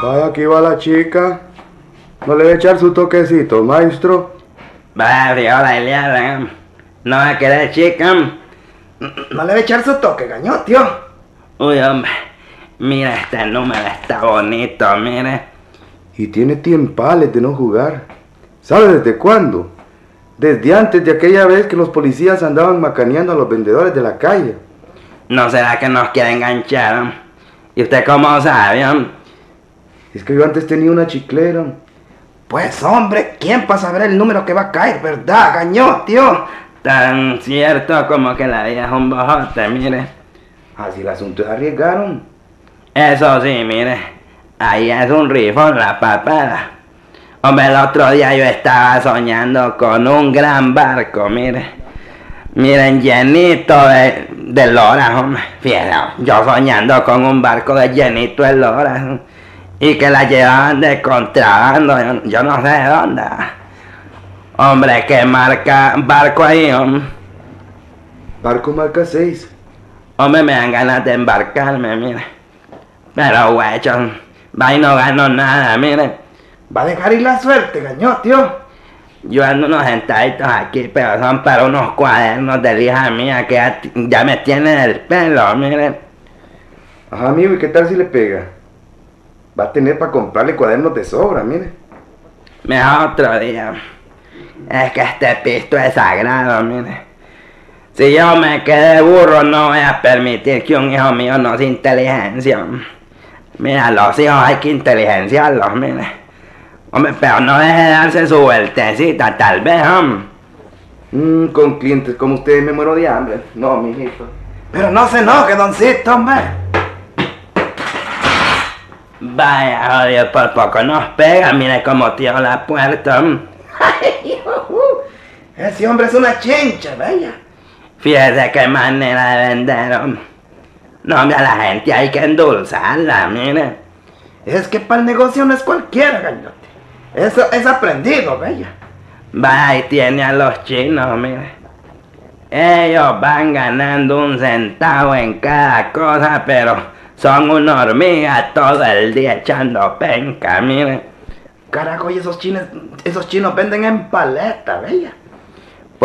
Vaya, aquí va la chica. ¿No le voy a echar su toquecito, maestro? Vaya, hola, Eliana. ¿No va a querer, chica? No le voy a echar su toque, gañó, tío. Uy, hombre. Mira, este número está bonito, mire. Y tiene tiempales de no jugar. ¿Sabe desde cuándo? Desde antes de aquella vez que los policías andaban macaneando a los vendedores de la calle. ¿No será que nos quiere enganchar? ¿Y usted cómo sabe? Es que yo antes tenía una chiclera. Pues hombre, ¿quién para saber el número que va a caer, verdad, gañó, tío? Tan cierto como que la vida es un bojote, mire. Así el asunto es arriesgaron. Eso sí, mire. Ahí es un rifón la papada. Hombre, el otro día yo estaba soñando con un gran barco, mire. Miren, llenito de loras, hombre. Fíjate, yo soñando con un barco llenito de loras. Y que la llevaban de contrabando, yo no sé de dónde. Hombre, qué marca barco ahí, hombre. Barco marca 6. Hombre, me dan ganas de embarcarme, mire. Pero, huecho, va y no gano nada, mire. Va a dejar ir la suerte, gañó, tío. Yo ando unos centavos aquí, pero son para unos cuadernos de la hija mía que ya me tienen el pelo, mire. Ajá, amigo, ¿y qué tal si le pega? Va a tener para comprarle cuadernos de sobra, mire. Mejor otro día. Es que este pisto es sagrado, mire. Si yo me quedé burro, no voy a permitir que un hijo mío no sea inteligencia. Mira, los hijos hay que inteligenciarlos, mire. Hombre, pero no deje de darse su vueltecita, tal vez, hombre. Con clientes como ustedes me muero de hambre. No, mijito. Pero no se enoje, doncito, hombre. Vaya, joder, por poco nos pega, mire cómo tío la puerta. Ese hombre es una chincha, vaya. Fíjese qué manera de vender, hombre. No, hombre, a la gente hay que endulzarla, mire. Es que para el negocio no es cualquiera, gañote. Eso es aprendido, vaya. Vaya, ahí tiene a los chinos, mire. Ellos van ganando un centavo en cada cosa, pero son una hormiga todo el día echando penca, mire. Carajo, y esos chinos venden en paleta, vaya.